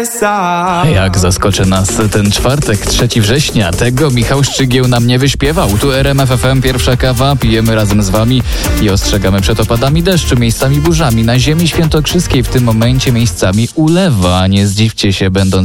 Jak zaskoczy nas ten czwartek, 3 września. Tego Michał Szczygieł nam nie wyśpiewał. Tu RMF FM, pierwsza kawa, pijemy razem z wami i ostrzegamy przed opadami deszczu, miejscami burzami. Na ziemi świętokrzyskiej w tym momencie miejscami ulewa. Nie zdziwcie się, będąc